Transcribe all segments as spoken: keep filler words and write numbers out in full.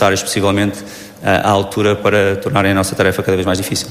adversários possivelmente à altura para tornarem a nossa tarefa cada vez mais difícil.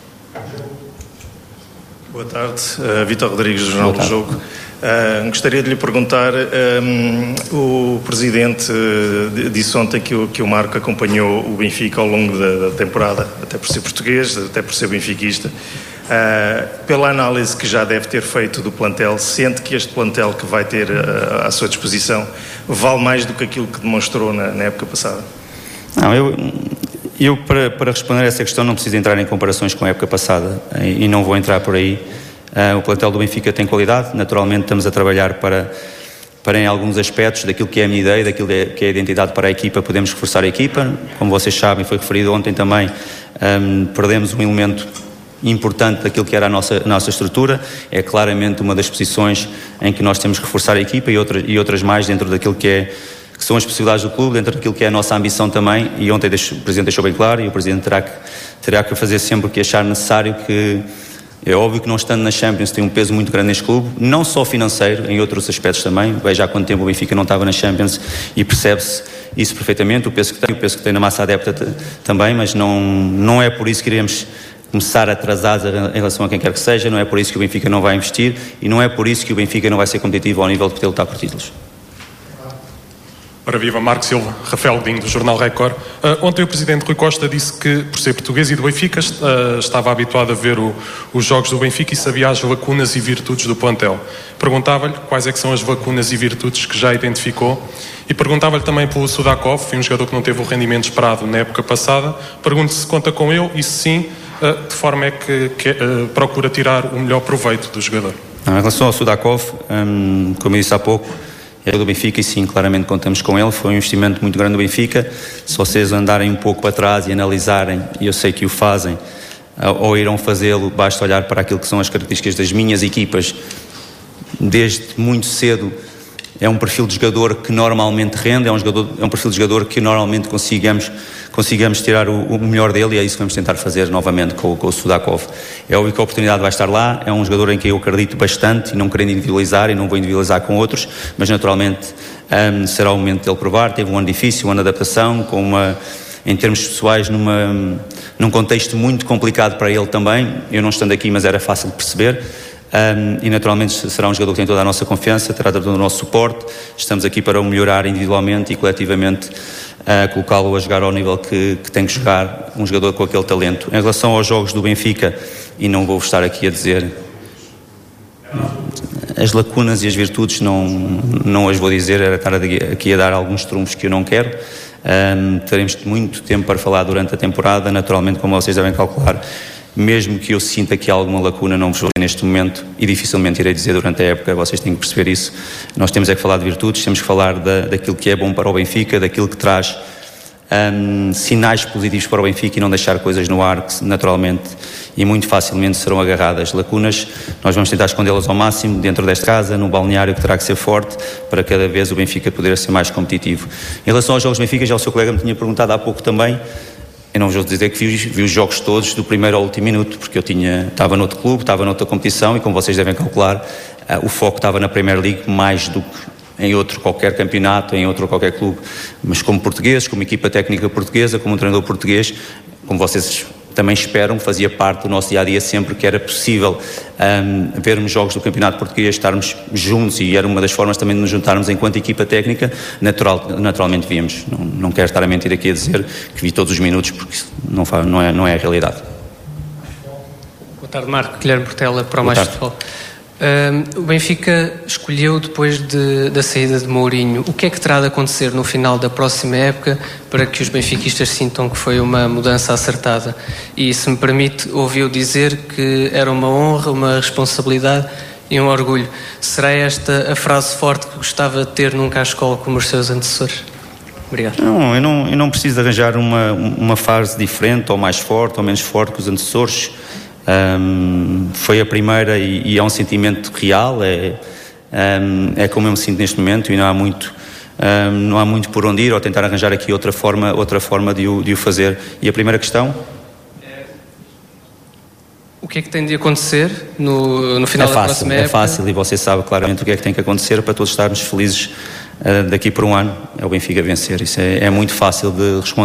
Boa tarde, uh, Vítor Rodrigues do Jornal do Jogo. Uh, gostaria de lhe perguntar, um, o Presidente uh, disse ontem que o, que o Marco acompanhou o Benfica ao longo da, da temporada, até por ser português, até por ser benfiquista. Uh, pela análise que já deve ter feito do plantel, sente que este plantel que vai ter uh, à sua disposição vale mais do que aquilo que demonstrou na, na época passada? Não, eu, eu para, para responder a essa questão não preciso entrar em comparações com a época passada e, e não vou entrar por aí. Uh, o plantel do Benfica tem qualidade, naturalmente estamos a trabalhar para, para em alguns aspectos daquilo que é a minha ideia, daquilo que é a identidade para a equipa, podemos reforçar a equipa. Como vocês sabem, foi referido ontem também, um, perdemos um elemento importante daquilo que era a nossa, a nossa estrutura, é claramente uma das posições em que nós temos que reforçar a equipa e, outra, e outras mais dentro daquilo que, é, que são as possibilidades do clube, dentro daquilo que é a nossa ambição também, e ontem deixo, o Presidente deixou bem claro, e o Presidente terá que, terá que fazer sempre o que achar necessário, que é óbvio que não estando na Champions tem um peso muito grande neste clube, não só financeiro, em outros aspectos também. Veja há quanto tempo o Benfica não estava na Champions e percebe-se isso perfeitamente, o peso que tem, o peso que tem na massa adepta t- também, mas não, não é por isso que iremos começar atrasados em relação a quem quer que seja, não é por isso que o Benfica não vai investir e não é por isso que o Benfica não vai ser competitivo ao nível de poder lutar por títulos. Ora viva, Marco Silva, Rafael Godinho, do Jornal Record. Uh, ontem o Presidente Rui Costa disse que, por ser português e do Benfica, uh, estava habituado a ver o, os jogos do Benfica e sabia as lacunas e virtudes do plantel. Perguntava-lhe quais é que são as lacunas e virtudes que já identificou e perguntava-lhe também pelo Sudakov, um jogador que não teve o rendimento esperado na época passada. Pergunto se conta com ele e se sim, uh, de forma é que, que uh, procura tirar o melhor proveito do jogador. Em relação ao Sudakov, um, como eu disse há pouco, é do Benfica e sim, claramente contamos com ele, foi um investimento muito grande do Benfica. Se vocês andarem um pouco para trás e analisarem, e eu sei que o fazem, ou irão fazê-lo, basta olhar para aquilo que são as características das minhas equipas, desde muito cedo. É um perfil de jogador que normalmente rende, é um, jogador, é um perfil de jogador que normalmente consigamos, consigamos tirar o, o melhor dele e é isso que vamos tentar fazer novamente com, com o Sudakov. É óbvio que a oportunidade vai estar lá, é um jogador em que eu acredito bastante e não querendo individualizar e não vou individualizar com outros, mas naturalmente um, será o momento dele provar. Teve um ano difícil, um ano de adaptação, com uma, em termos pessoais, numa, num contexto muito complicado para ele também. Eu não estando aqui, mas era fácil de perceber. Um, e naturalmente será um jogador que tem toda a nossa confiança, terá todo o nosso suporte. Estamos aqui para o melhorar individualmente e coletivamente, uh, colocá-lo a jogar ao nível que, que tem que jogar, um jogador com aquele talento. Em relação aos jogos do Benfica, e não vou estar aqui a dizer as lacunas e as virtudes, não, não as vou dizer, era estar aqui a dar alguns trunfos que eu não quero. Um, teremos muito tempo para falar durante a temporada, naturalmente, como vocês devem calcular. Mesmo que eu sinta que há alguma lacuna, não vos vou dizer neste momento e dificilmente irei dizer durante a época, vocês têm que perceber isso. Nós temos é que falar de virtudes, temos que falar da, daquilo que é bom para o Benfica, daquilo que traz um, sinais positivos para o Benfica e não deixar coisas no ar que naturalmente e muito facilmente serão agarradas. Lacunas, nós vamos tentar escondê-las ao máximo dentro desta casa, no balneário que terá que ser forte para cada vez o Benfica poder ser mais competitivo. Em relação aos jogos do Benfica, já o seu colega me tinha perguntado há pouco também. Eu não vos vou dizer que vi, vi os jogos todos do primeiro ao último minuto, porque eu tinha, estava noutro clube, estava noutra competição e, como vocês devem calcular, uh, o foco estava na Premier League mais do que em outro qualquer campeonato, em outro qualquer clube. Mas como portugueses, como equipa técnica portuguesa, como um treinador português, como vocês também esperam, fazia parte do nosso dia-a-dia sempre que era possível um, vermos jogos do campeonato português, estarmos juntos e era uma das formas também de nos juntarmos enquanto equipa técnica, natural, naturalmente víamos. Não, não quero estar a mentir aqui a dizer que vi todos os minutos porque não, faz, não, é, não é a realidade. Boa tarde, Marco. Guilherme Portela, para o Mais Futebol. Um, o Benfica escolheu depois de, da saída de Mourinho. O que é que terá de acontecer no final da próxima época para que os benfiquistas sintam que foi uma mudança acertada? E, se me permite, ouviu dizer que era uma honra, uma responsabilidade e um orgulho. Será esta a frase forte que gostava de ter num cascol como os seus antecessores? Obrigado. Não, eu não, eu não preciso de arranjar uma, uma fase diferente ou mais forte ou menos forte que os antecessores. Um, foi a primeira e, e é um sentimento real, é, um, é como eu me sinto neste momento e não há muito, um, não há muito por onde ir ou tentar arranjar aqui outra forma, outra forma de o, de o fazer. E a primeira questão? O que é que tem de acontecer no, no final é da fácil, próxima é época? É fácil e você sabe claramente o que é que tem que acontecer para todos estarmos felizes uh, daqui por um ano. É o Benfica vencer, isso é, é muito fácil de responder.